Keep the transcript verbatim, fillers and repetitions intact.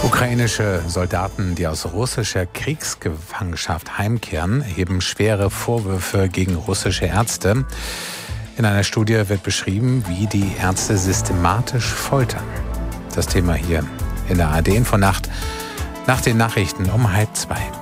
Ukrainische Soldaten, die aus russischer Kriegsgefangenschaft heimkehren, erheben schwere Vorwürfe gegen russische Ärzte. In einer Studie wird beschrieben, wie die Ärzte systematisch foltern. Das Thema hier in der A R D Infonacht nach den Nachrichten um halb zwei.